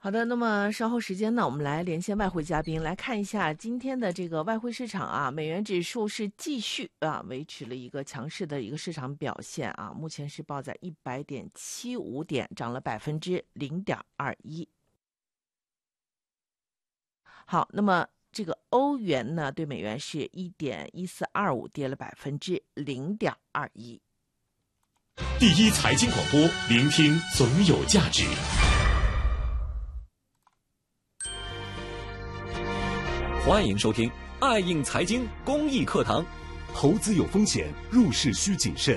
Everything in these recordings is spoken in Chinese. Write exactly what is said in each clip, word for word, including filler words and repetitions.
好的，那么稍后时间呢，我们来连线外汇嘉宾，来看一下今天的这个外汇市场啊，美元指数是继续啊维持了一个强势的一个市场表现啊，目前是报在一百点七五点，涨了百分之零点二一。好，那么这个欧元呢对美元是一点一四二五，跌了百分之零点二一。 第一财经广播，聆听总有价值。欢迎收听爱应财经公益课堂。 投资有风险，入市需谨慎。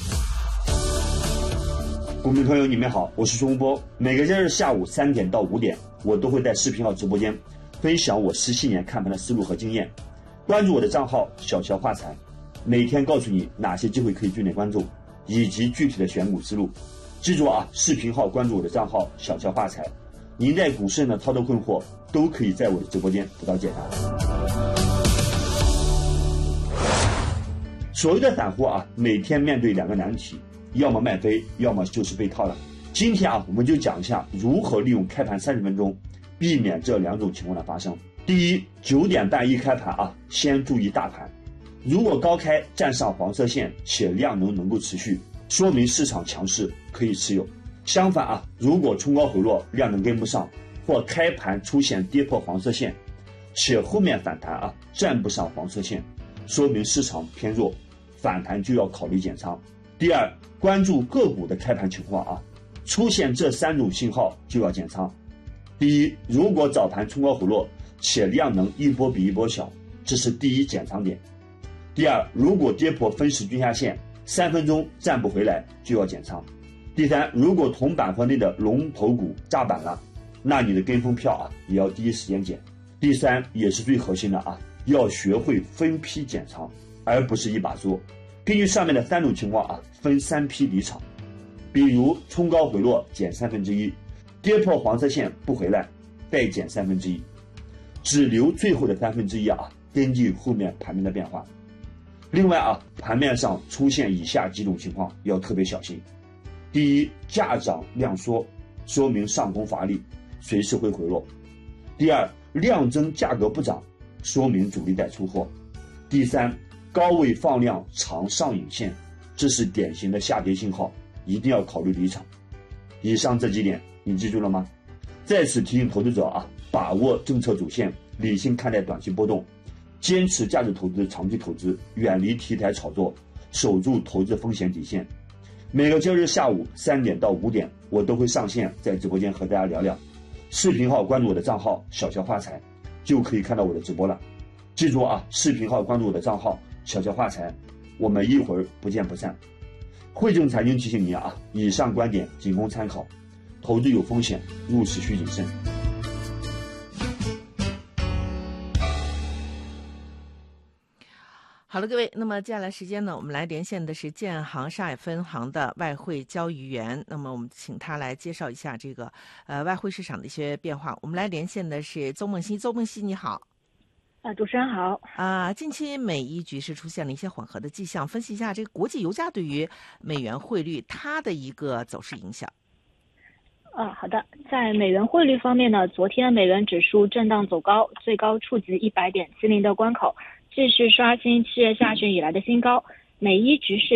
股民朋友，你们好，我是钟波。每个周日下午三点到五点，我都会在视频号直播间分享我十七年看盘的思路和经验。关注我的账号小乔发财，每天告诉你哪些机会可以重点关注，以及具体的选股思路。记住啊，视频号关注我的账号小乔发财，您在股市的操作困惑都可以在我的直播间得到解答。所谓的散户啊，每天面对两个难题，要么卖飞，要么就是被套了。今天啊，我们就讲一下如何利用开盘三十分钟，避免这两种情况的发生。第一，九点半一开盘啊，先注意大盘。如果高开站上黄色线且量能能够持续，说明市场强势，可以持有。相反啊，如果冲高回落，量能跟不上，或开盘出现跌破黄色线，且后面反弹啊站不上黄色线，说明市场偏弱，反弹就要考虑减仓。第二，关注个股的开盘情况啊，出现这三种信号就要减仓。第一，如果早盘冲高回落且量能一波比一波小，这是第一减仓点。第二，如果跌破分时均下线，三分钟站不回来就要减仓。第三，如果同板块内的龙头股炸板了，那你的跟风票啊也要第一时间减。第三，也是最核心的啊，要学会分批减仓，而不是一把做。根据上面的三种情况啊，分三批离场。比如冲高回落减三分之一，跌破黄色线不回来再减三分之一，只留最后的三分之一啊，根据后面盘面的变化。另外啊，盘面上出现以下几种情况要特别小心。第一，价涨量缩，说明上攻乏力，随时会回落。第二，量增价格不涨，说明主力在出货。第三，高位放量长上影线，这是典型的下跌信号，一定要考虑离场。以上这几点你记住了吗？在此提醒投资者啊，把握政策主线，理性看待短期波动，坚持价值投资、长期投资，远离题材炒作，守住投资风险底线。每个周日下午三点到五点，我都会上线在直播间和大家聊聊。视频号关注我的账号小乔发财，就可以看到我的直播了。记住啊，视频号关注我的账号小乔发财，我们一会儿不见不散。汇正财经提醒您啊，以上观点仅供参考，投资有风险，入市需谨慎。 好了，各位，那么接下来时间呢，我们来连线的是建行上海分行的外汇交易员，那么我们请他来介绍一下这个呃外汇市场的一些变化。我们来连线的是邹梦溪，邹梦溪你好。 啊，主持人好。 啊，近期美伊局势出现了一些缓和的迹象，分析一下这个国际油价对于美元汇率它的一个走势影响。 啊，好的，在美元汇率方面呢，昨天美元指数震荡走高，最高触及一百点七零的关口，继续刷新七月下旬以来的新高。美伊局势